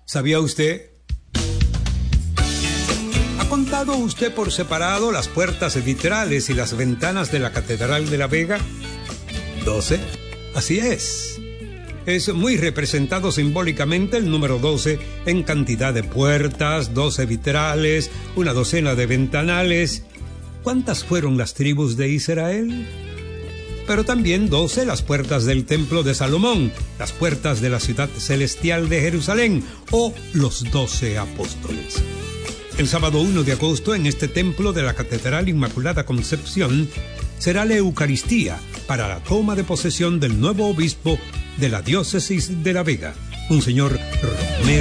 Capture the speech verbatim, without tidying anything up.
¿Sabía usted? ¿Ha contado usted por separado las puertas vitrales y las ventanas de la Catedral de La Vega? ¿doce? Así es. Es muy representado simbólicamente el número doce en cantidad de puertas, doce vitrales, una docena de ventanales. ¿Cuántas fueron las tribus de Israel? Pero también doce las puertas del Templo de Salomón, las puertas de la ciudad celestial de Jerusalén o los doce apóstoles. El sábado primero de agosto en este templo de la Catedral Inmaculada Concepción será la Eucaristía para la toma de posesión del nuevo obispo de la diócesis de La Vega, Monseñor Romero.